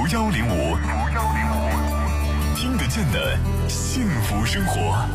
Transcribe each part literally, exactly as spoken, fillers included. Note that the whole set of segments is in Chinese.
F 幺零五，听得见的幸福生活。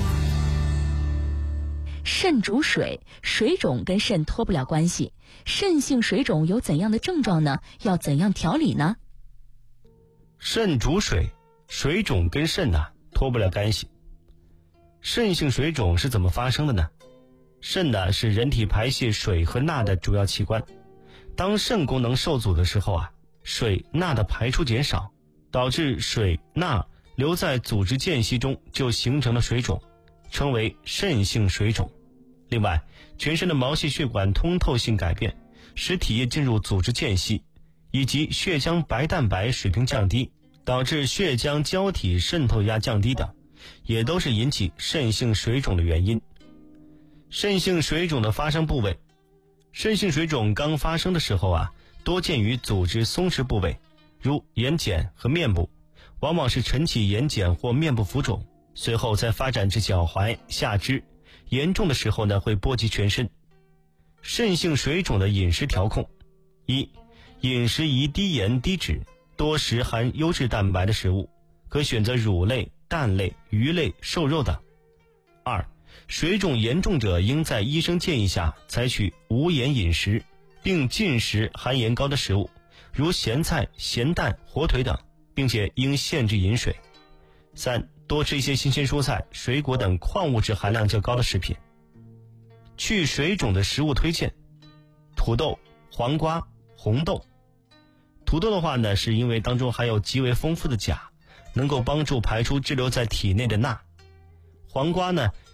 肾主水，水肿跟肾脱不了关系。肾性水肿有怎样的症状呢？要怎样调理呢？ 肾主水，水肿跟肾呐、脱不了干系。肾性水肿是怎么发生的呢？肾呢是人体排泄水和钠的主要器官。当肾功能受阻的时候啊，水钠的排出减少，导致水钠留在组织间隙中，就形成了水肿，称为肾性水肿。另外，全身的毛细血管通透性改变，使体液进入组织间隙，以及血浆白蛋白水平降低，导致血浆胶体渗透压降低等，也都是引起肾性水肿的原因。肾性水肿的发生部位，肾性水肿刚发生的时候啊，多见于组织松弛部位，如眼睑和面部，往往是晨起眼睑或面部浮肿，随后再发展至脚踝、下肢，严重的时候呢会波及全身。肾性水肿的饮食调控：一、饮食宜低盐低脂，多食含优质蛋白的食物，可选择乳类、蛋类、鱼类、瘦肉等。二、水肿严重者应在医生建议下采取无盐饮食，并禁食含盐高的食物，如咸菜、咸蛋、火腿等，并且应限制饮水。三、多吃一些新鲜蔬菜、水果等矿物质含量较高的食品。去水肿的食物推荐：土豆、黄瓜、红豆。土豆的话呢，是因为当中含有极为丰富的钾，能够帮助排出滞留在体内的钠。黄瓜呢，